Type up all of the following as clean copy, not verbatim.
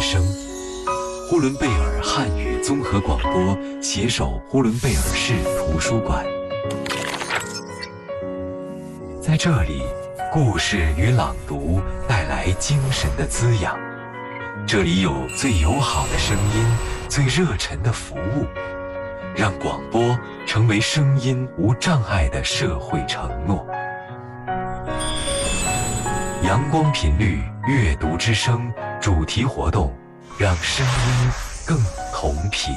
声，呼伦贝尔汉语综合广播携手呼伦贝尔市图书馆。在这里，故事与朗读带来精神的滋养。这里有最友好的声音，最热忱的服务，让广播成为声音无障碍的社会承诺。阳光频率阅读之声主题活动，让声音更同频。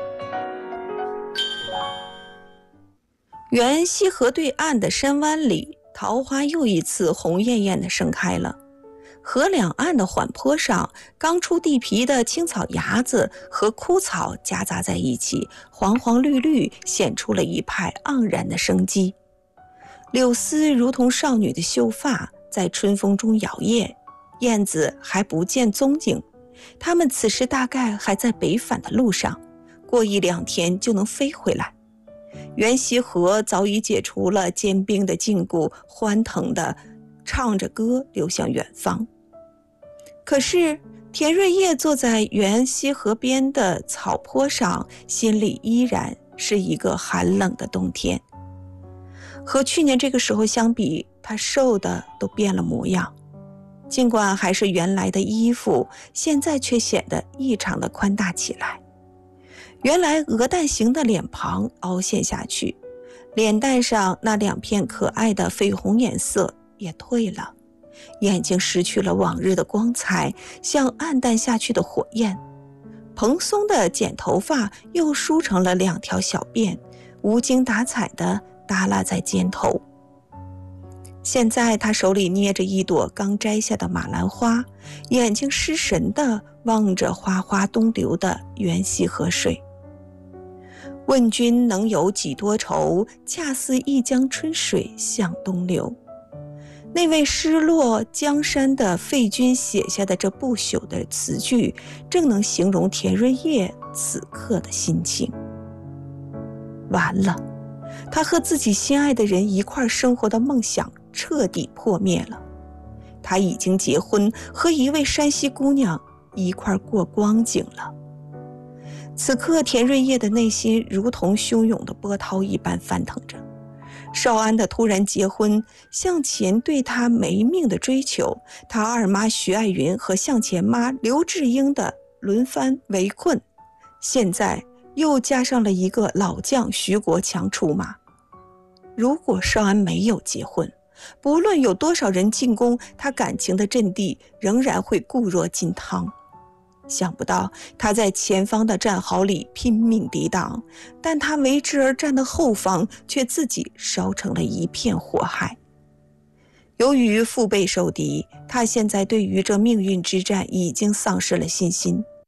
原西河对岸的山湾里，桃花又一次红艳艳地盛开了。河两岸的缓坡上，刚出地皮的青草芽子和枯草夹杂在一起，黄黄绿绿，显出了一派盎然的生机。柳丝如同少女的秀发，在春风中摇曳，燕子还不见踪影，它们此时大概还在北返的路上，过1-2天就能飞回来。原西河早已解除了坚冰的禁锢，欢腾地唱着歌流向远方。可是田瑞叶坐在原西河边的草坡上，心里依然是一个寒冷的冬天。和去年这个时候相比，他瘦的都变了模样，尽管还是原来的衣服，现在却显得异常的宽大起来。原来鹅蛋形的脸庞凹陷下去，脸蛋上那2片可爱的绯红颜色也退了，眼睛失去了往日的光彩，像暗淡下去的火焰。蓬松的剪头发又梳成了2条小辫，无精打采地耷拉在肩头。现在他手里捏着一朵刚摘下的马兰花，眼睛失神地望着哗哗东流的原西河水。问君能有几多愁，恰似一江春水向东流。那位失落江山的废君写下的这不朽的词句，正能形容田瑞叶此刻的心情。完了，他和自己心爱的人一块生活的梦想彻底破灭了。他已经结婚，和一位山西姑娘一块过光景了。此刻田瑞叶的内心如同汹涌的波涛一般翻腾着。少安的突然结婚，向前对他没命的追求，他二妈徐爱云和向前妈刘志英的轮番围困，现在又加上了一个老将徐国强出马。如果少安没有结婚，不论有多少人进攻，他感情的阵地仍然会固若金汤。想不到他在前方的战壕里拼命抵挡，但他为之而战的后方却自己烧成了一片火海。由于腹背受敌，他现在对于这命运之战已经丧失了信心。